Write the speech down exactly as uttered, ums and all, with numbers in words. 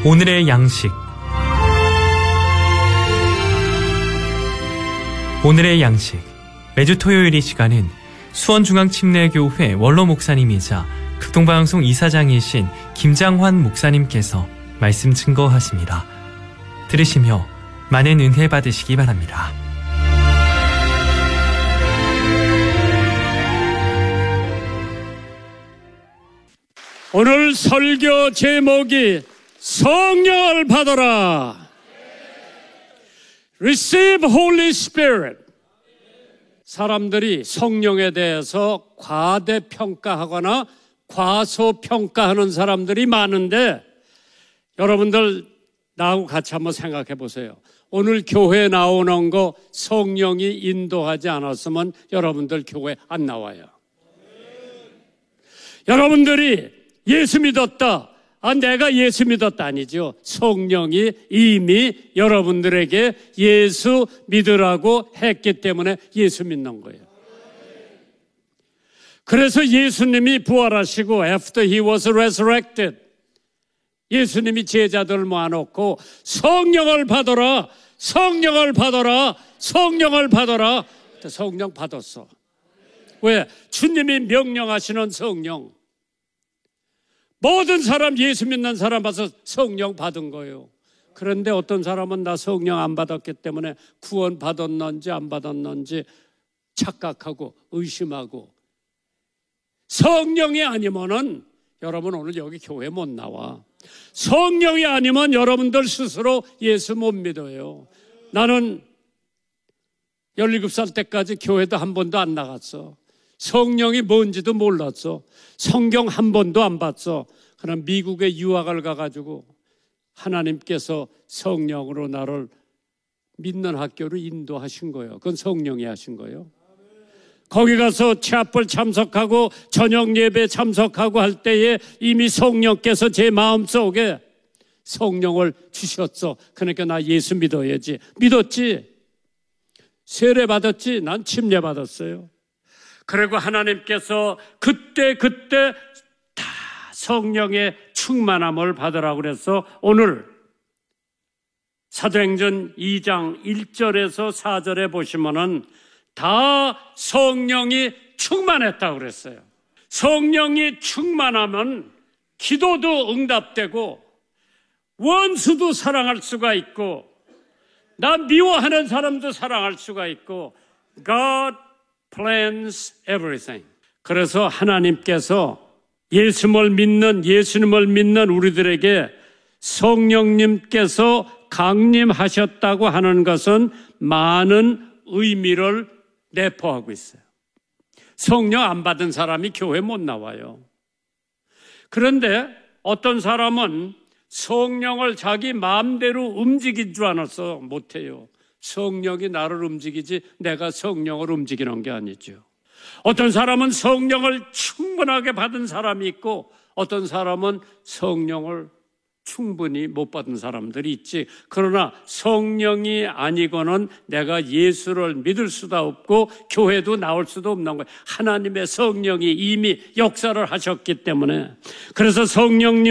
오늘의 양식. 오늘의 양식. 매주 토요일 이 시간은 수원중앙침례교회 원로 목사님이자 극동방송 이사장이신 김장환 목사님께서 말씀 증거하십니다. 들으시며 많은 은혜 받으시기 바랍니다. 오늘 설교 제목이 성령을 받아라. Receive Holy Spirit. 사람들이 성령에 대해서 과대평가하거나 과소평가하는 사람들이 많은데, 여러분들 나하고 같이 한번 생각해 보세요. 오늘 교회에 나오는 거 성령이 인도하지 않았으면 여러분들 교회 안 나와요. 여러분들이 예수 믿었다, 아 내가 예수 믿었다 아니죠. 성령이 이미 여러분들에게 예수 믿으라고 했기 때문에 예수 믿는 거예요. 그래서 예수님이 부활하시고 after he was resurrected, 예수님이 제자들을 모아놓고 성령을 받아라, 성령을 받아라, 성령을 받아라. 성령 받았어. 왜? 주님이 명령하시는 성령. 모든 사람, 예수 믿는 사람 봐서 성령 받은 거예요. 그런데 어떤 사람은 나 성령 안 받았기 때문에 구원 받았는지 안 받았는지 착각하고 의심하고, 성령이 아니면은 여러분 오늘 여기 교회 못 나와. 성령이 아니면 여러분들 스스로 예수 못 믿어요. 나는 열일곱 살 때까지 교회도 한 번도 안 나갔어. 성령이 뭔지도 몰랐어. 성경 한 번도 안 봤어. 그러나 미국에 유학을 가가지고 하나님께서 성령으로 나를 믿는 학교로 인도하신 거예요. 그건 성령이 하신 거예요. 거기 가서 채합을 참석하고 저녁 예배 참석하고 할 때에 이미 성령께서 제 마음속에 성령을 주셨어. 그러니까 나 예수 믿어야지. 믿었지. 세례 받았지. 난 침례 받았어요. 그리고 하나님께서 그때 그때 다 성령의 충만함을 받으라고 그래서 오늘 사도행전 이 장 일 절에서 사 절에 보시면은 다 성령이 충만했다고 그랬어요. 성령이 충만하면 기도도 응답되고 원수도 사랑할 수가 있고 나 미워하는 사람도 사랑할 수가 있고 God plans everything. 그래서 하나님께서 예수님을 믿는 예수님을 믿는 우리들에게 성령님께서 강림하셨다고 하는 것은 많은 의미를 내포하고 있어요. 성령 안 받은 사람이 교회 못 나와요. 그런데 어떤 사람은 성령을 자기 마음대로 움직인 줄 알아서 못해요. 성령이 나를 움직이지 내가 성령을 움직이는 게 아니죠. 어떤 사람은 성령을 충분하게 받은 사람이 있고 어떤 사람은 성령을 충분히 못 받은 사람들이 있지. 그러나 성령이 아니고는 내가 예수를 믿을 수도 없고 교회도 나올 수도 없는 거예요. 하나님의 성령이 이미 역사를 하셨기 때문에. 그래서 성령님